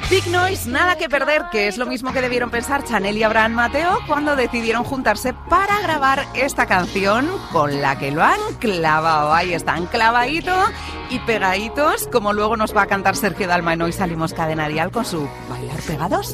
Big Noise, nada que perder, que es lo mismo que debieron pensar Chanel y Abraham Mateo cuando decidieron juntarse para grabar esta canción con la que lo han clavado. Ahí están, clavaditos y pegaditos, como luego nos va a cantar Sergio Dalma en Hoy Salimos Cadena Dial con su Bailar Pegados.